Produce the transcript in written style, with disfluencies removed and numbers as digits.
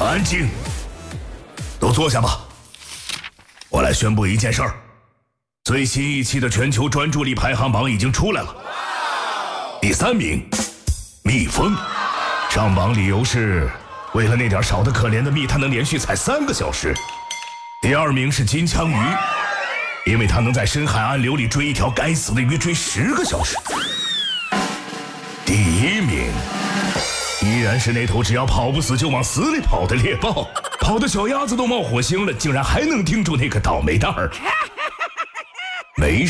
安静，都坐下吧。我来宣布一件事儿，最新一期的全球专注力排行榜已经出来了。第3名，蜜蜂，上榜理由是为了那点少得可怜的蜜，它能连续采3个小时。第2名是金枪鱼，因为它能在深海暗流里追一条该死的鱼追10个小时。第1名依然是那头只要跑不死就往死里跑的猎豹，跑的小鸭子都冒火星了，竟然还能盯住那个倒霉蛋儿。没